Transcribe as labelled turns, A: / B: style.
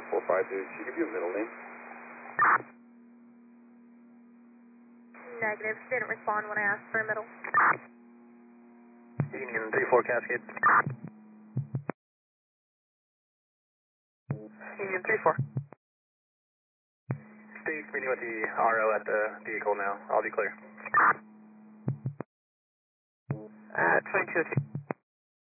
A: 452, should you give you a middle name?
B: Negative. She didn't respond when I asked for a middle.
C: Union 3-4 Cascade.
D: Union 3-4.
C: Steve, meeting with the RO at the vehicle now. I'll be clear.
D: 22.